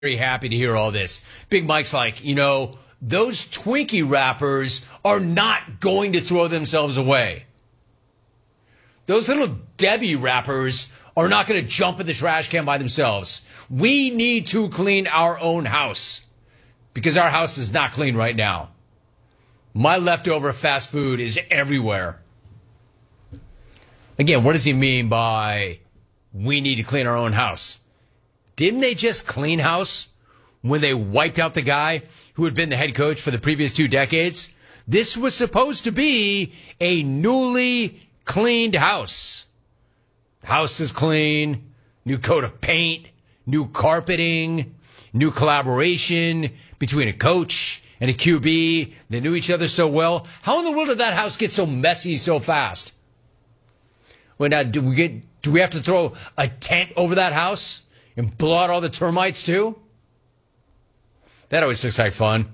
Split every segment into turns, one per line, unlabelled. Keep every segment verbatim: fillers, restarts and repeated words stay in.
very happy to hear all this. Big Mike's like, you know, those Twinkie wrappers are not going to throw themselves away. Those little Debbie wrappers are not going to jump in the trash can by themselves. We need to clean our own house because our house is not clean right now. My leftover fast food is everywhere. Again, what does he mean by we need to clean our own house? Didn't they just clean house when they wiped out the guy who had been the head coach for the previous two decades? This was supposed to be a newly cleaned house. House is clean, new coat of paint, new carpeting, new collaboration between a coach and a Q B. They knew each other so well. How in the world did that house get so messy so fast? Well, now, do we get, do we have to throw a tent over that house and blow out all the termites too? That always looks like fun.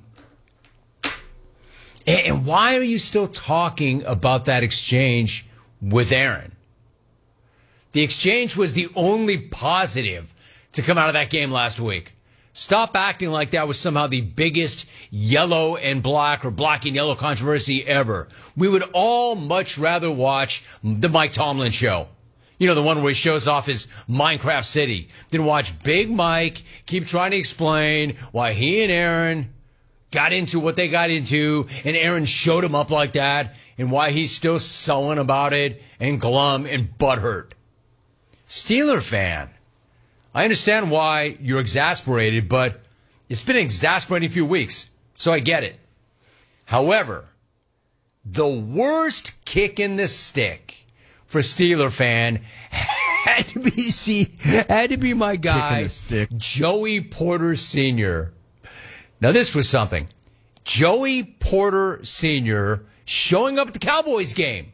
And, and why are you still talking about that exchange with Aaron? The exchange was the only positive to come out of that game last week. Stop acting like that was somehow the biggest yellow and black or black and yellow controversy ever. We would all much rather watch the Mike Tomlin show. You know, the one where he shows off his Minecraft city. Than watch Big Mike keep trying to explain why he and Aaron got into what they got into, and Aaron showed him up like that, and why he's still sullen about it and glum and butthurt. Steeler fan, I understand why you're exasperated, but it's been an exasperating few weeks, so I get it. However, the worst kick in the stick for Steeler fan had to be see, had to be my guy, Joey Porter Senior Now, this was something. Joey Porter Senior showing up at the Cowboys game,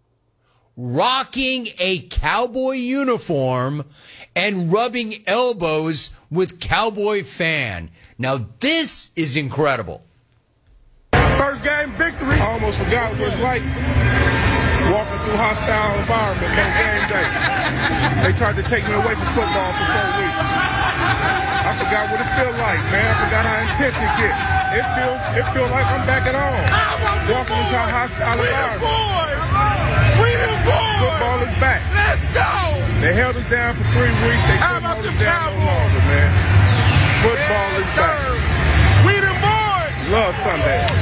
rocking a Cowboy uniform and rubbing elbows with Cowboy fan. Now, this is incredible.
First game victory. I almost forgot what it was like walking through hostile environments on game day. They tried to take me away from football for four weeks. I forgot what it felt like, man. I forgot how intense it gets. It feel, it feel like I'm back at home. Walking into a hostile environment. We the boys. Football is back. Let's go. They held us down for three weeks. They couldn't hold us down no longer, man. Football is back. We the boys. Love Sundays.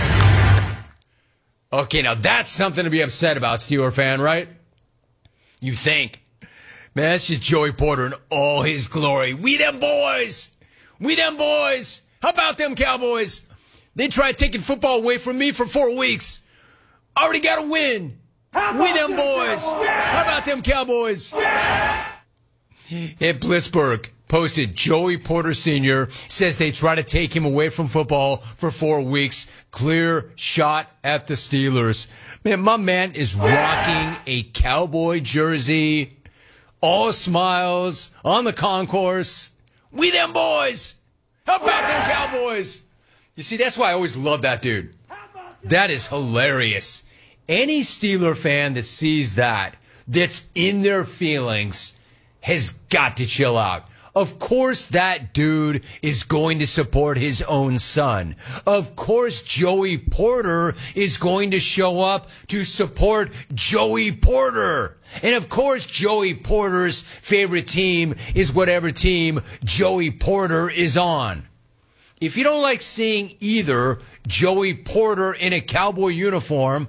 Okay, now that's something to be upset about, Steeler fan, right? You think. Man, that's just Joey Porter in all his glory. We them boys. We them boys. How about them Cowboys? They tried taking football away from me for four weeks. Already got a win. We them boys. How about them Cowboys? At Blitzburg posted, Joey Porter Senior says they try to take him away from football for four weeks. Clear shot at the Steelers. Man, my man is rocking a Cowboy jersey. All smiles on the concourse. We them boys. How about them Cowboys? You see, that's why I always love that dude. That is hilarious. Any Steeler fan that sees that, that's in their feelings, has got to chill out. Of course that dude is going to support his own son. Of course Joey Porter is going to show up to support Joey Porter. And of course Joey Porter's favorite team is whatever team Joey Porter is on. If you don't like seeing either Joey Porter in a Cowboy uniform,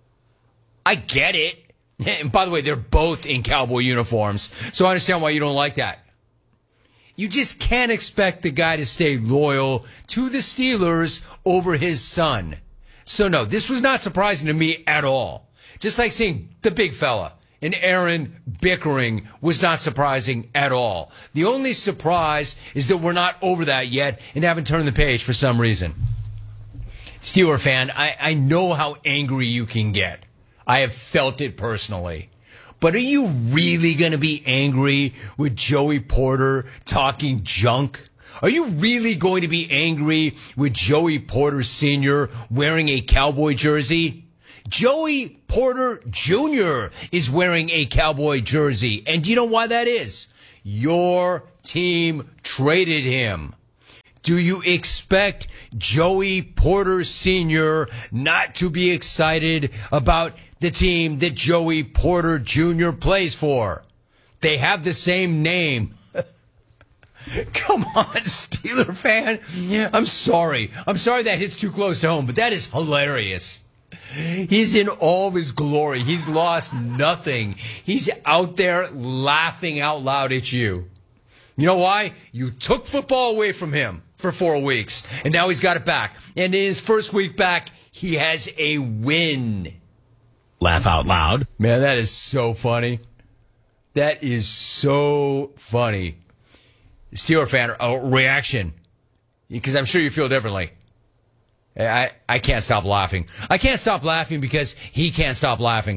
I get it. And by the way, they're both in Cowboy uniforms, so I understand why you don't like that. You just can't expect the guy to stay loyal to the Steelers over his son. So no, this was not surprising to me at all. Just like seeing the big fella and Aaron bickering was not surprising at all. The only surprise is that we're not over that yet and haven't turned the page for some reason. Steeler fan, I, I know how angry you can get. I have felt it personally. But are you really going to be angry with Joey Porter talking junk? Are you really going to be angry with Joey Porter Senior wearing a Cowboy jersey? Joey Porter Junior is wearing a Cowboy jersey. And do you know why that is? Your team traded him. Do you expect Joey Porter Senior not to be excited about the team that Joey Porter Junior plays for? They have the same name. Come on, Steeler fan. I'm sorry. I'm sorry that hits too close to home, but that is hilarious. He's in all of his glory. He's lost nothing. He's out there laughing out loud at you. You know why? You took football away from him for four weeks, and now he's got it back. And in his first week back, he has a win.
Laugh out loud.
Man, that is so funny. That is so funny. Steeler fan, a reaction, because I'm sure you feel differently. I, I can't stop laughing. I can't stop laughing because he can't stop laughing.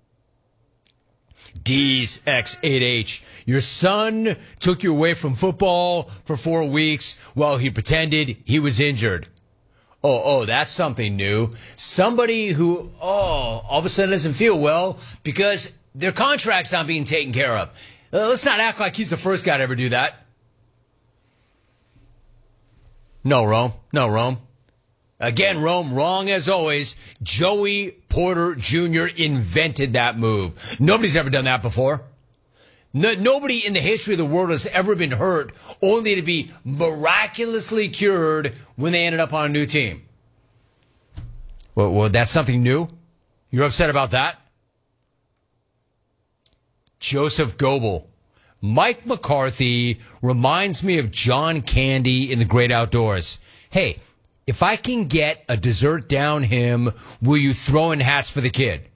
D's X eight H. Your son took you away from football for four weeks while he pretended he was injured. Oh, oh, that's something new. Somebody who, oh, all of a sudden doesn't feel well because their contract's not being taken care of. Uh, let's not act like he's the first guy to ever do that. No, Rome. No, Rome. Again, Rome, wrong as always. Joey Porter Junior invented that move. Nobody's ever done that before. No, nobody in the history of the world has ever been hurt only to be miraculously cured when they ended up on a new team. Well, well, that's something new? You're upset about that? Joseph Goebel. Mike McCarthy reminds me of John Candy in The Great Outdoors. Hey, if I can get a dessert down him, will you throw in hats for the kid?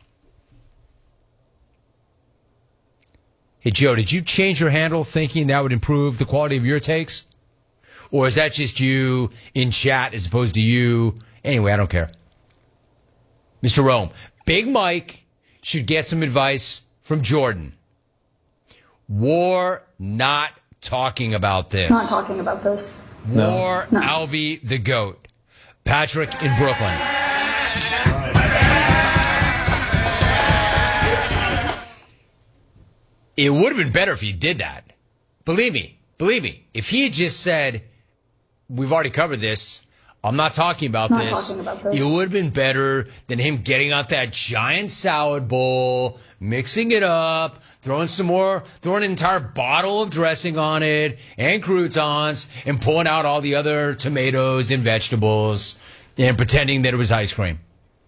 Hey, Joe, did you change your handle thinking that would improve the quality of your takes? Or is that just you in chat as opposed to you? Anyway, I don't care. Mister Rome, Big Mike should get some advice from Jordan. War not talking about this.
Not talking about this.
War
no.
Alvy the GOAT. Patrick in Brooklyn. It would have been better if he did that. Believe me. Believe me. If he had just said, we've already covered this, I'm not talking about,
not
this.
talking about this,
it would have been better than him getting out that giant salad bowl, mixing it up, throwing some more, throwing an entire bottle of dressing on it, and croutons, and pulling out all the other tomatoes and vegetables, and pretending that it was ice cream.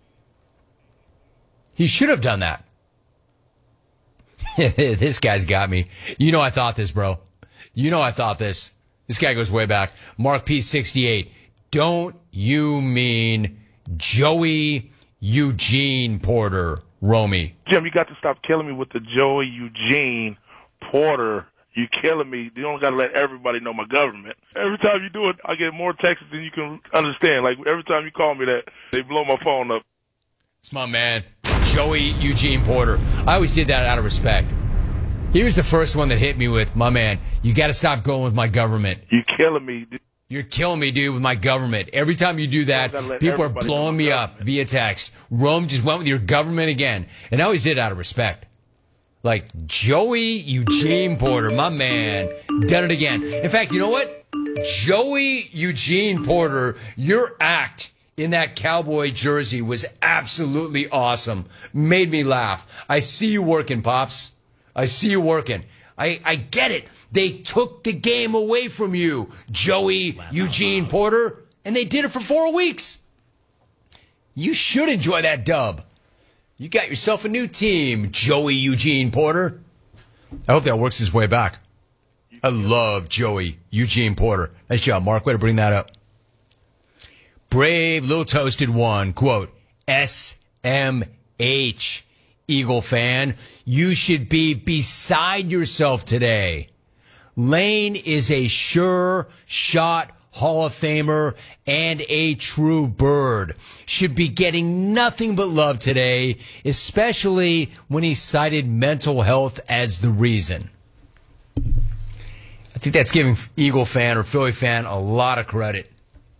He should have done that. This guy's got me. You know I thought this, bro. You know I thought this. This guy goes way back. Mark P sixty-eight. Don't you mean Joey Eugene Porter, Romy?
Jim, you got to stop killing me with the Joey Eugene Porter. You're killing me. You don't got to let everybody know my government. Every time you do it, I get more texts than you can understand. Like, every time you call me that, they blow my phone up.
It's my man, Joey Eugene Porter. I always did that out of respect. He was the first one that hit me with, my man, you got to stop going with my government.
You're killing me.
You're killing me, dude, with my government. Every time you do that, people are blowing me up via text. Rome just went with your government again. And I always did it out of respect. Like, Joey Eugene Porter, my man, done it again. In fact, you know what? Joey Eugene Porter, your act in that cowboy jersey was absolutely awesome. Made me laugh. I see you working, Pops. I see you working. I, I get it. They took the game away from you, Joey Eugene Porter, and they did it for four weeks. You should enjoy that dub. You got yourself a new team, Joey Eugene Porter. I hope that works his way back. I love Joey Eugene Porter. Nice job, Mark. Way to bring that up. Brave Little Toasted One, quote, S M H, Eagle fan, you should be beside yourself today. Lane is a sure shot Hall of Famer and a true bird. Should be getting nothing but love today, especially when he cited mental health as the reason. I think that's giving Eagle fan or Philly fan a lot of credit.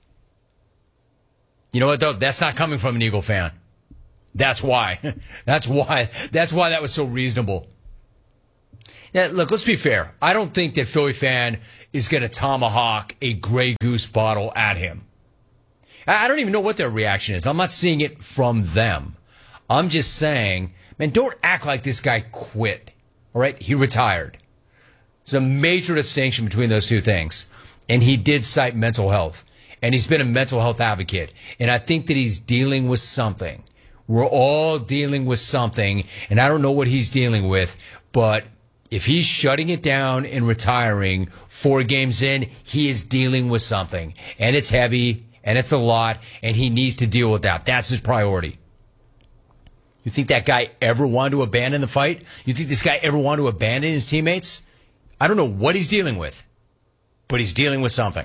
You know what, though? That's not coming from an Eagle fan. That's why. That's why. That's why that was so reasonable. Yeah, look, let's be fair. I don't think that Philly fan is going to tomahawk a Grey Goose bottle at him. I don't even know what their reaction is. I'm not seeing it from them. I'm just saying, man, don't act like this guy quit. All right? He retired. There's a major distinction between those two things. And he did cite mental health. And he's been a mental health advocate. And I think that he's dealing with something. We're all dealing with something. And I don't know what he's dealing with. But if he's shutting it down and retiring four games in, he is dealing with something. And it's heavy. And it's a lot. And he needs to deal with that. That's his priority. You think that guy ever wanted to abandon the fight? You think this guy ever wanted to abandon his teammates? I don't know what he's dealing with, but he's dealing with something.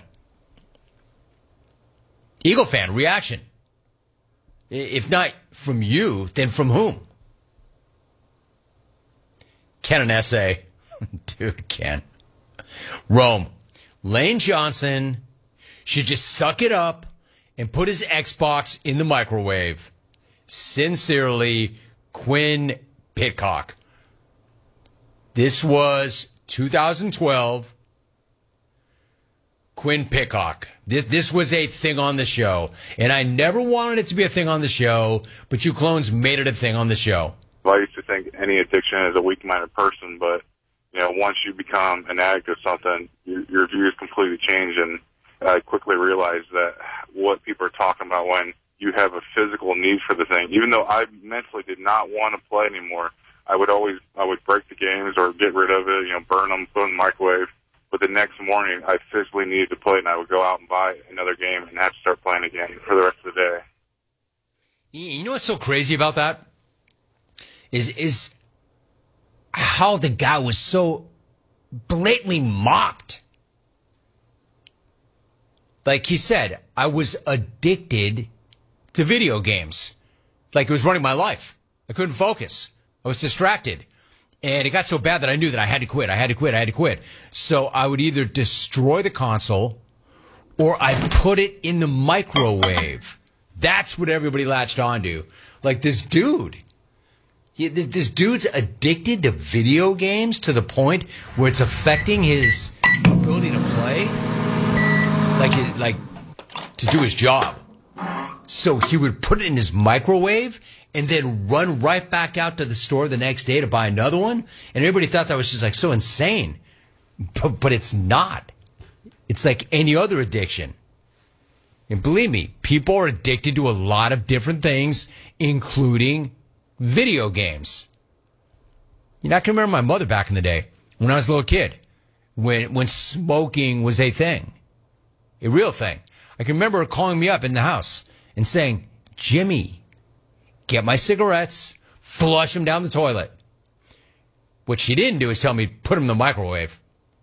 Eagle fan reaction. If not from you, then from whom? Ken, an essay. Dude, Ken. Rome. Lane Johnson should just suck it up and put his Xbox in the microwave. Sincerely, Quinn Pitcock. This was two thousand twelve. Quinn Pitcock. This, this was a thing on the show. And I never wanted it to be a thing on the show, but you clones made it a thing on the show.
Well, I used to think any addiction is a weak-minded person, but, you know, once you become an addict of something, your, your views completely change. And I quickly realized that what people are talking about when you have a physical need for the thing. Even though I mentally did not want to play anymore, I would always, I would break the games or get rid of it, you know, burn them, put them in the microwave. But the next morning, I physically needed to play, and I would go out and buy another game and have to start playing again for the rest of the day.
You know what's so crazy about that? Is, is how the guy was so blatantly mocked. Like he said, I was addicted to video games. Like it was running my life. I couldn't focus. I was distracted. And it got so bad that I knew that I had to quit. I had to quit. I had to quit. So I would either destroy the console or I'd put it in the microwave. That's what everybody latched onto. Like this dude. He, this, this dude's addicted to video games to the point where it's affecting his ability to play. Like, like to do his job. So he would put it in his microwave and then run right back out to the store the next day to buy another one. And everybody thought that was just like so insane. But, but it's not. It's like any other addiction. And believe me, people are addicted to a lot of different things, including video games. You know, I can remember my mother back in the day when I was a little kid, when, when smoking was a thing, a real thing. I can remember her calling me up in the house and saying, Jimmy, get my cigarettes, flush them down the toilet. What she didn't do is tell me, put them in the microwave.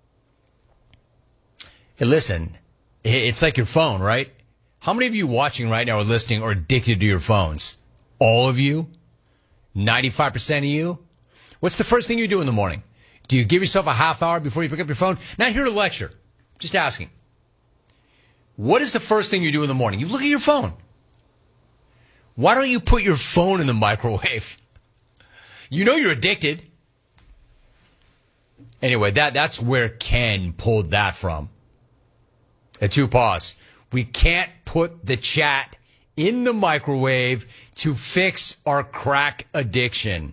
Hey, listen, it's like your phone, right? How many of you watching right now or listening are addicted to your phones? All of you? ninety-five percent of you? What's the first thing you do in the morning? Do you give yourself a half hour before you pick up your phone? Not here to lecture. Just asking. What is the first thing you do in the morning? You look at your phone. Why don't you put your phone in the microwave? You know you're addicted. Anyway, that, that's where Ken pulled that from. At two paws. We can't put the chat in the microwave to fix our crack addiction.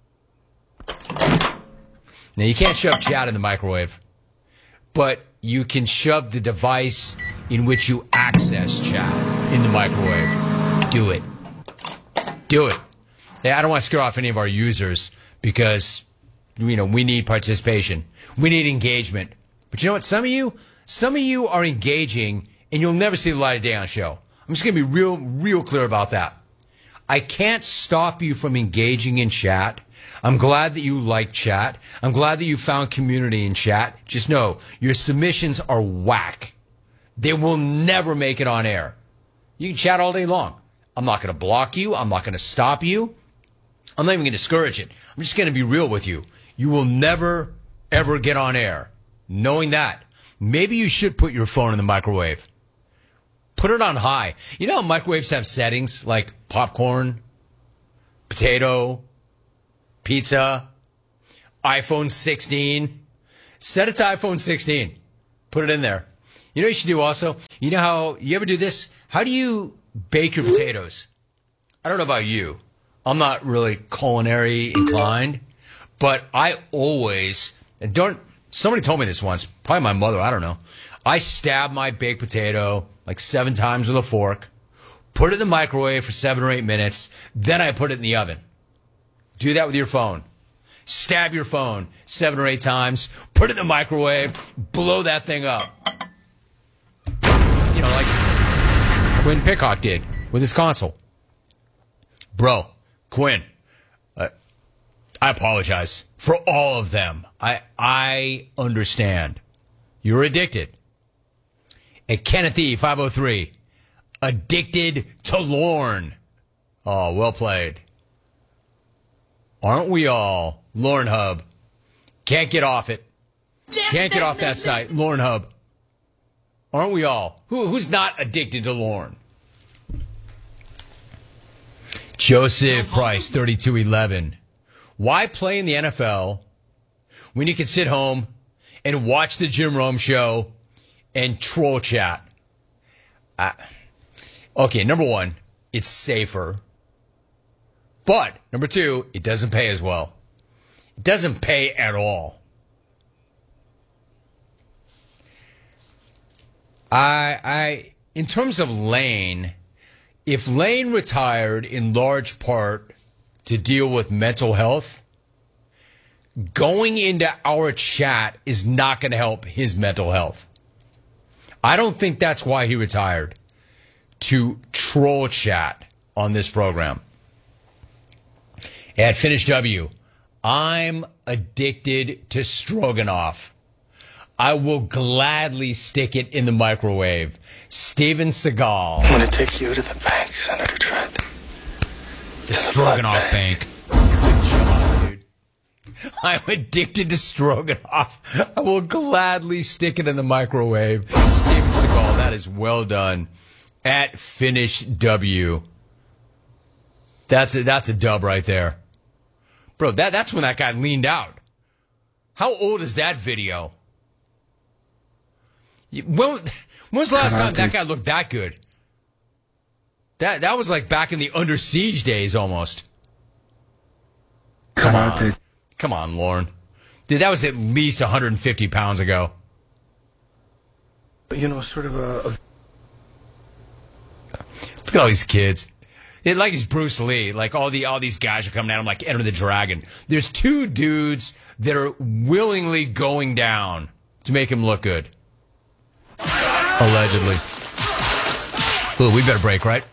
Now, you can't shove chat in the microwave, but you can shove the device in which you access chat in the microwave. Do it. Do it. Yeah, I don't want to scare off any of our users because, you know, we need participation. We need engagement. But you know what? Some of you, some of you are engaging and you'll never see the light of day on the show. I'm just going to be real, real clear about that. I can't stop you from engaging in chat. I'm glad that you like chat. I'm glad that you found community in chat. Just know your submissions are whack. They will never make it on air. You can chat all day long. I'm not going to block you. I'm not going to stop you. I'm not even going to discourage it. I'm just going to be real with you. You will never, ever get on air. Knowing that, maybe you should put your phone in the microwave. Put it on high. You know how microwaves have settings like popcorn, potato, pizza? iPhone sixteen. Set it to iPhone sixteen. Put it in there. You know what you should do also? You know how, you ever do this? How do you bake your potatoes? I don't know about you. I'm not really culinary inclined, but I always, and don't, somebody told me this once, probably my mother, I don't know. I stab my baked potato like seven times with a fork, put it in the microwave for seven or eight minutes, then I put it in the oven. Do that with your phone. Stab your phone seven or eight times, put it in the microwave, blow that thing up. You know, like Quinn Pickhock did with his console. Bro, Quinn, uh, I apologize for all of them. I I understand. You're addicted. At Kenneth E, five oh three, addicted to Lorne. Oh, well played. Aren't we all? Lorne Hub. Can't get off it. Can't get off that site. Lorne Hub. Aren't we all? Who, who's not addicted to Lorne? Joseph Price, thirty-two eleven. Why play in the N F L when you can sit home and watch the Jim Rome show and troll chat? Uh, okay, number one, it's safer. But, number two, it doesn't pay as well. It doesn't pay at all. I, I, in terms of Lane, if Lane retired in large part to deal with mental health, going into our chat is not going to help his mental health. I don't think that's why he retired, to troll chat on this program. At Finish W, I'm addicted to stroganoff. I will gladly stick it in the microwave. Steven Seagal.
I'm going to take you to the bank, Senator Trent.
The Stroganoff Bank. Good job, dude. I'm addicted to stroganoff. I will gladly stick it in the microwave. Steven Seagal, that is well done. At Finish W. That's a, that's a dub right there. Bro, that, that's when that guy leaned out. How old is that video? When, when was the last time that guy looked that good? That that was like back in the Under Siege days almost. Come on. Come on, Lauren. Dude, that was at least one hundred fifty pounds ago.
You know, sort of a... a...
Look at all these kids. It, like he's Bruce Lee. Like all the all these guys are coming at him like Enter the Dragon. There's two dudes that are willingly going down to make him look good. Allegedly. Ooh, we better break, right?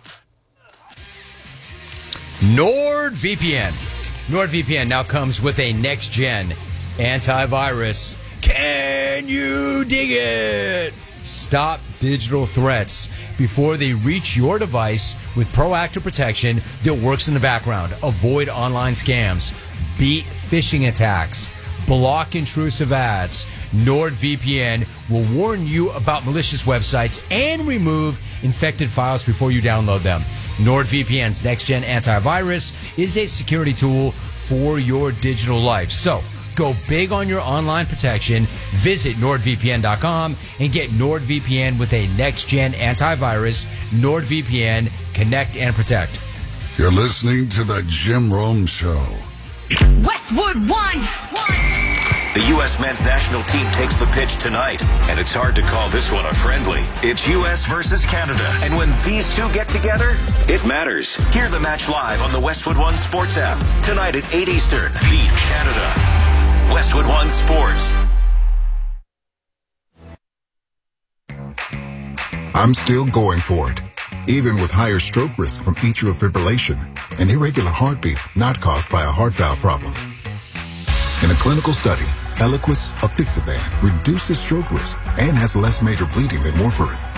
NordVPN. NordVPN now comes with a next-gen antivirus. Can you dig it? Stop digital threats before they reach your device with proactive protection that works in the background. Avoid online scams. Beat phishing attacks. Block intrusive ads. NordVPN will warn you about malicious websites and remove infected files before you download them. NordVPN's next-gen antivirus is a security tool for your digital life. So, go big on your online protection. Visit nord V P N dot com and get NordVPN with a next-gen antivirus. NordVPN, connect and protect.
You're listening to the Jim Rome Show.
Westwood One.
The U S men's national team takes the pitch tonight, and it's hard to call this one a friendly. It's U S versus Canada, and when these two get together, it matters. Hear the match live on the Westwood One Sports app. Tonight at eight Eastern. Beat Canada. Westwood One Sports.
I'm still going for it, even with higher stroke risk from atrial fibrillation, an irregular heartbeat not caused by a heart valve problem. In a clinical study, Eliquis apixaban reduces stroke risk and has less major bleeding than warfarin.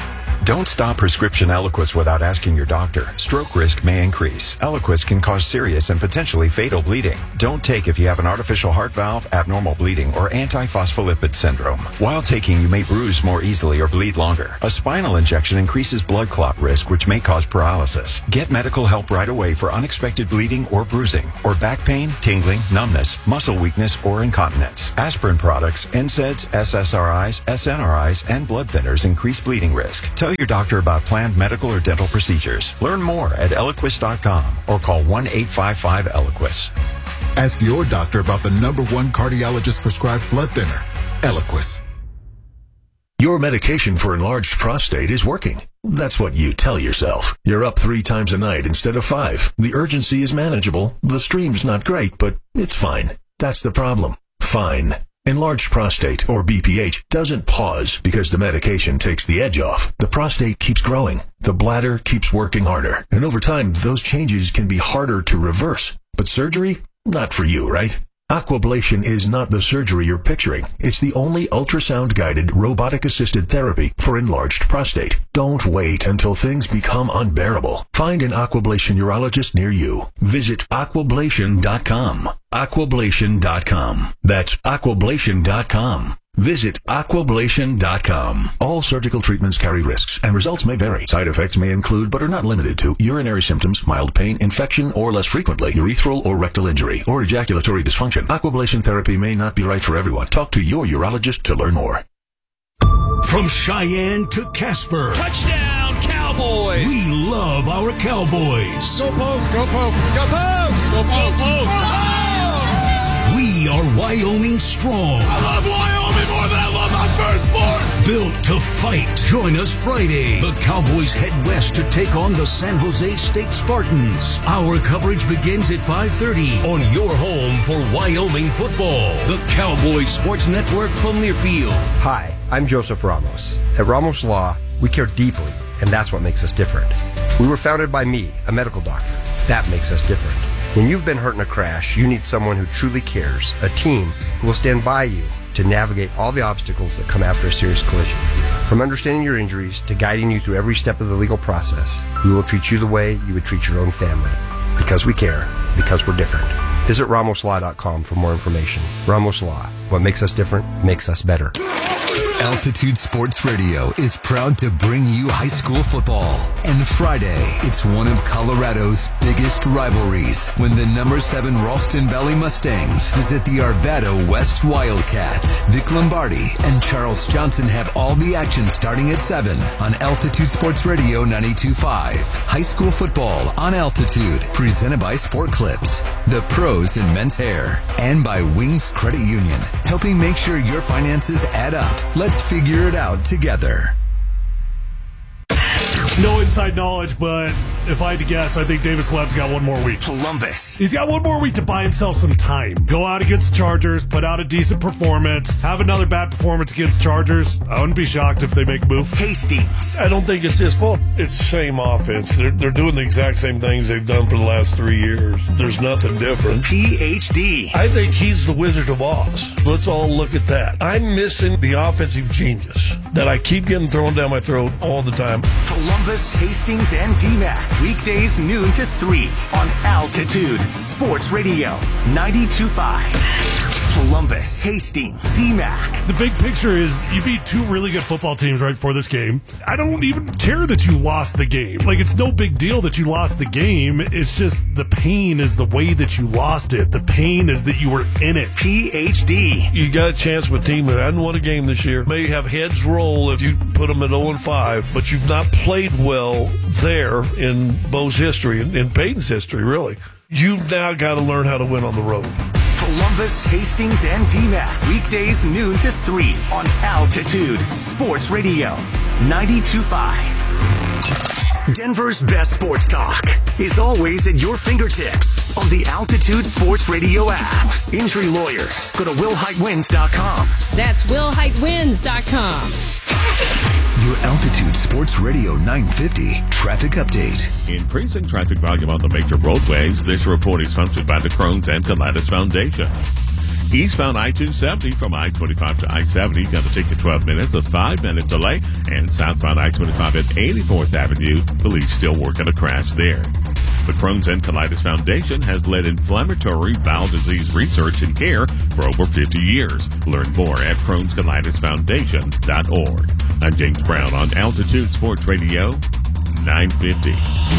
Don't stop prescription Eliquis without asking your doctor. Stroke risk may increase. Eliquis can cause serious and potentially fatal bleeding. Don't take if you have an artificial heart valve, abnormal bleeding, or antiphospholipid syndrome. While taking, you may bruise more easily or bleed longer. A spinal injection increases blood clot risk, which may cause paralysis. Get medical help right away for unexpected bleeding or bruising, or back pain, tingling, numbness, muscle weakness, or incontinence. Aspirin products, N SAIDs, S S R Is, S N R Is, and blood thinners increase bleeding risk. Tell your doctor about planned medical or dental procedures. Learn more at Eliquis dot com or call one eight five five Eliquis.
Ask your doctor about the number one cardiologist prescribed blood thinner, Eliquis.
Your medication for enlarged prostate is working. That's what you tell yourself. You're up three times a night instead of five. The urgency is manageable. The stream's not great, but it's fine. That's the problem. Fine. Enlarged prostate, or B P H, doesn't pause because the medication takes the edge off. The prostate keeps growing. The bladder keeps working harder. And over time, those changes can be harder to reverse. But surgery? Not for you, right? Aquablation is not the surgery you're picturing. It's the only ultrasound-guided, robotic-assisted therapy for enlarged prostate. Don't wait until things become unbearable. Find an Aquablation urologist near you. Visit aquablation dot com. aquablation dot com. That's aquablation dot com. Visit aquablation dot com. All surgical treatments carry risks, and results may vary. Side effects may include, but are not limited to, urinary symptoms, mild pain, infection, or less frequently, urethral or rectal injury, or ejaculatory dysfunction. Aquablation therapy may not be right for everyone. Talk to your urologist to learn more.
From Cheyenne to Casper.
Touchdown, Cowboys!
We love our Cowboys.
Go Pokes, go Pokes, go Pokes!
Go Pokes!
We are Wyoming strong.
I love Wyoming more than I love my firstborn.
Built to fight. Join us Friday. The Cowboys head west to take on the San Jose State Spartans. Our coverage begins at five thirty on your home for Wyoming football. The Cowboys Sports Network from Learfield.
Hi, I'm Joseph Ramos. At Ramos Law, we care deeply, and that's what makes us different. We were founded by me, a medical doctor. That makes us different. When you've been hurt in a crash, you need someone who truly cares, a team who will stand by you to navigate all the obstacles that come after a serious collision. From understanding your injuries to guiding you through every step of the legal process, we will treat you the way you would treat your own family. Because we care, because we're different. Visit ramos law dot com for more information. Ramos Law. What makes us different makes us better.
Altitude Sports Radio is proud to bring you high school football. And Friday, it's one of Colorado's biggest rivalries when the number seven Ralston Valley Mustangs visit the Arvada West Wildcats. Vic Lombardi and Charles Johnson have all the action starting at seven on Altitude Sports Radio ninety-two point five. High school football on Altitude, presented by Sport Clips, the pros in men's hair, and by Wings Credit Union, helping make sure your finances add up. Let's figure it out together.
No inside knowledge, but if I had to guess, I think Davis Webb's got one more week.
Columbus.
He's got one more week to buy himself some time. Go out against the Chargers, put out a decent performance, have another bad performance against Chargers. I wouldn't be shocked if they make a move.
Hastings.
I don't think it's his fault. It's the same offense. They're, they're doing the exact same things they've done for the last three years. There's nothing different.
P H D.
I think he's the Wizard of Oz. Let's all look at that. I'm missing the offensive genius that I keep getting thrown down my throat all the time.
Columbus, Hastings, and D MAC. Weekdays noon to three on Altitude Sports Radio ninety-two point five. Columbus, Hastings, D MAC.
The big picture is you beat two really good football teams right before this game. I don't even care that you lost the game. Like, it's no big deal that you lost the game. It's just the pain is the way that you lost it. The pain is that you were in it.
P H D.
You got a chance with a team that hadn't won a game this year. May have heads roll if you put them at oh and five, but you've not played well there in Bo's history, in, in Peyton's history, really. You've now got to learn how to win on the road.
Columbus, Hastings, and D MAC. Weekdays noon to three on Altitude Sports Radio ninety-two point five. Denver's best sports talk is always at your fingertips on the Altitude Sports Radio app. Injury lawyers. Go to will height wins dot com.
That's will height wins dot com.
Your Altitude Sports Radio nine fifty traffic update.
Increasing traffic volume on the major roadways. This report is hosted by the Crohn's and Colitis Foundation. Eastbound I two seventy from I twenty-five to I seventy. Got to take the twelve minutes, a five-minute delay. And southbound I twenty-five at eighty-fourth Avenue. Police still working a crash there. The Crohn's and Colitis Foundation has led inflammatory bowel disease research and care for over fifty years. Learn more at crohns colitis foundation dot org. I'm James Brown on Altitude Sports Radio nine fifty.